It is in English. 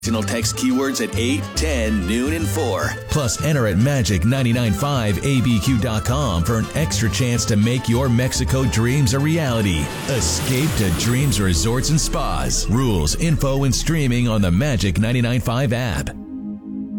Text keywords at 8, 10, noon, and 4. Plus, enter at magic995abq.com for an extra chance to make your Mexico dreams a reality. Escape to Dreams Resorts and Spas. Rules, info, and streaming on the Magic 99.5 app.